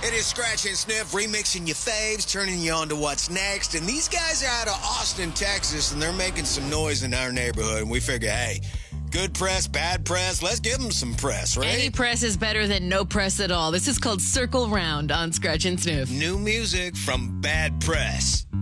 It is Scratch and Sniff, remixing your faves, turning you on to what's next. And these guys are out of Austin, Texas, and they're making some noise in our neighborhood. And we figure, hey, good press, bad press, let's give them some press, right? Any press is better than no press at all. This is called Circle Round on Scratch and Sniff. New music from Bad Press.